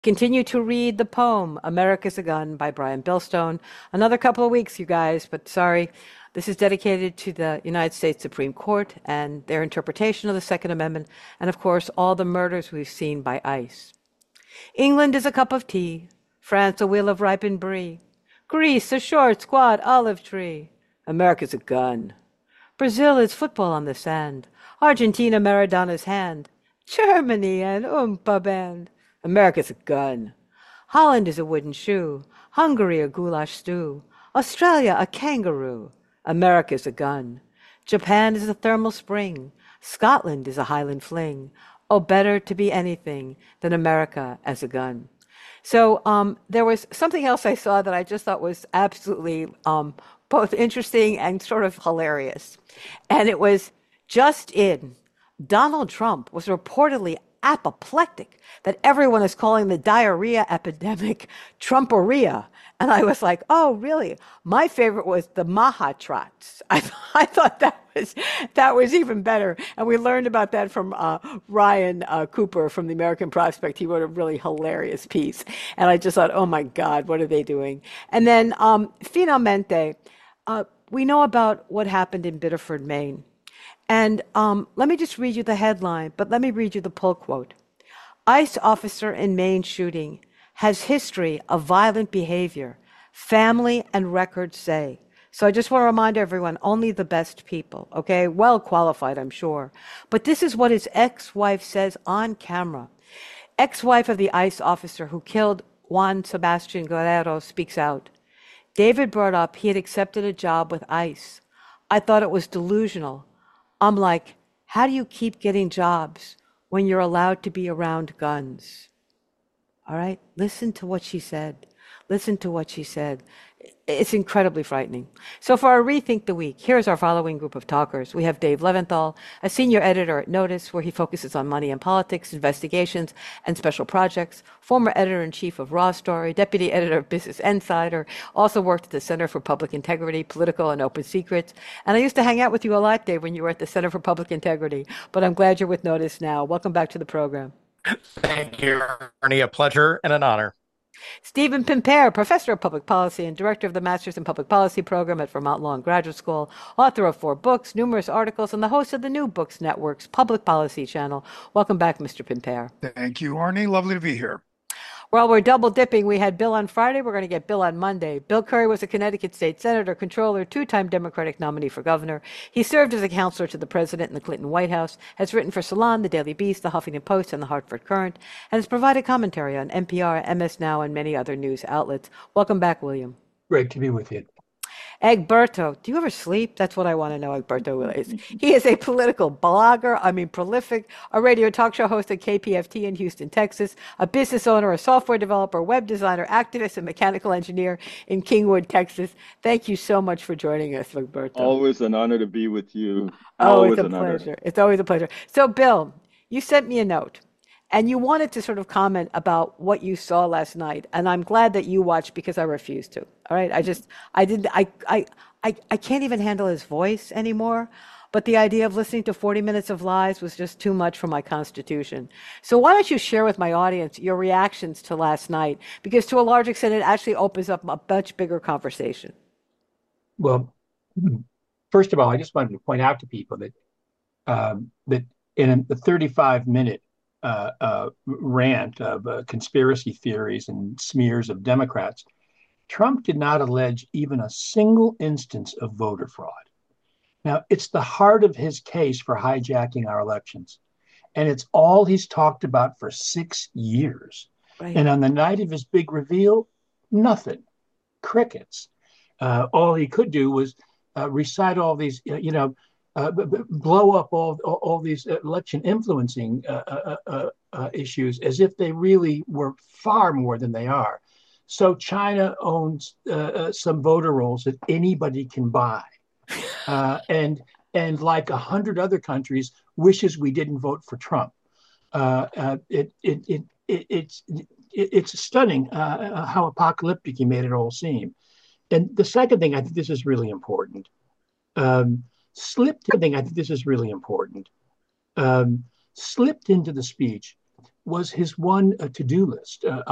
Continue to read the poem America's a Gun by Brian Billstone. Another couple of weeks, you guys, but sorry. This is dedicated to the United States Supreme Court and their interpretation of the Second Amendment, and of course, all the murders we've seen by ICE. England is a cup of tea, France a wheel of ripened brie, Greece a short, squat olive tree. America's a gun. Brazil is football on the sand, Argentina Maradona's hand, Germany an Oompa band. America's a gun. Holland is a wooden shoe, Hungary a goulash stew, Australia a kangaroo. America's a gun. Japan is a thermal spring, Scotland is a Highland fling. Oh, better to be anything than America as a gun. So there was something else I saw that I just thought was absolutely both interesting and sort of hilarious. And it was just in. Donald Trump was reportedly apoplectic, that everyone is calling the diarrhea epidemic Trumperia. And I was like, oh, really? My favorite was the Maha Trots. I thought that was even better. And we learned about that from Ryan Cooper from the American Prospect. He wrote a really hilarious piece. And I just thought, oh my God, what are they doing? And then finalmente, we know about what happened in Biddeford, Maine. And let me just read you the headline, but let me read you the pull quote. ICE officer in Maine shooting has history of violent behavior, family and records say. So I just want to remind everyone, only the best people, okay? Well qualified, I'm sure. But this is what his ex-wife says on camera. Ex-wife of the ICE officer who killed Juan Sebastian Guerrero speaks out. David brought up he had accepted a job with ICE. I thought it was delusional. I'm like, how do you keep getting jobs when you're allowed to be around guns? All right, listen to what she said. Listen to what she said. It's incredibly frightening. So for our Rethink the Week, here's our following group of talkers. We have Dave Leventhal, a senior editor at Notice, where he focuses on money and politics, investigations, and special projects. Former editor-in-chief of Raw Story, deputy editor of Business Insider, also worked at the Center for Public Integrity, Political and Open Secrets. And I used to hang out with you a lot, Dave, when you were at the Center for Public Integrity. But I'm glad you're with Notice now. Welcome back to the program. Thank you, Ernie. A pleasure and an honor. Stephen Pimpere, professor of public policy and director of the Masters in Public Policy program at Vermont Law and Graduate School, author of 4 books, numerous articles, and the host of the New Books Network's Public Policy channel. Welcome back, Mr. Pimpere. Thank you, Arnie. Lovely to be here. Well, we're double dipping. We had Bill on Friday. We're going to get Bill on Monday. Bill Curry was a Connecticut state senator, controller, 2-time Democratic nominee for governor. He served as a counselor to the president in the Clinton White House, has written for Salon, the Daily Beast, the Huffington Post, and the Hartford Courant, and has provided commentary on NPR, MS Now, and many other news outlets. Welcome back, William. Great to be with you. Egberto, do you ever sleep? That's what I want to know, Egberto is. He is a political blogger, prolific, a radio talk show host at KPFT in Houston, Texas, a business owner, a software developer, web designer, activist, and mechanical engineer in Kingwood, Texas. Thank you so much for joining us, Egberto. Always an honor to be with you. Oh, it's Always a an honor. pleasure. It's always a pleasure. So, Bill, you sent me a note. And you wanted to sort of comment about what you saw last night. And I'm glad that you watched because I refused to. All right. I can't even handle his voice anymore. But the idea of listening to 40 minutes of lies was just too much for my constitution. So why don't you share with my audience your reactions to last night? Because to a large extent, it actually opens up a much bigger conversation. Well, first of all, I just wanted to point out to people that that in the 35-minute rant of conspiracy theories and smears of Democrats, Trump did not allege even a single instance of voter fraud. Now, it's the heart of his case for hijacking our elections. And it's all he's talked about for 6 years. Right. And on the night of his big reveal, nothing, crickets. All he could do was recite all these, blow up all these election influencing issues as if they really were far more than they are. So China owns some voter rolls that anybody can buy, and like 100 other countries, wishes we didn't vote for Trump. It's stunning how apocalyptic he made it all seem. And the second thing, I think this is really important. Slipped into the speech was his one to-do list